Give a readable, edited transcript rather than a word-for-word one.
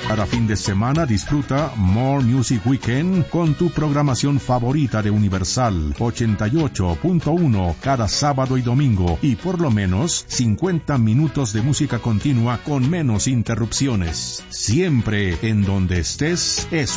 Cada fin de semana disfruta More Music Weekend con tu programación favorita de Universal 88.1 cada sábado y domingo, y por lo menos 50 minutos de música continua con menos interrupciones. Siempre en donde estés es